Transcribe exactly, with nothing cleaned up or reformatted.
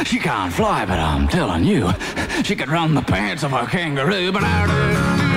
She can't fly, but I'm telling you, she could run the pants of a kangaroo. But I do.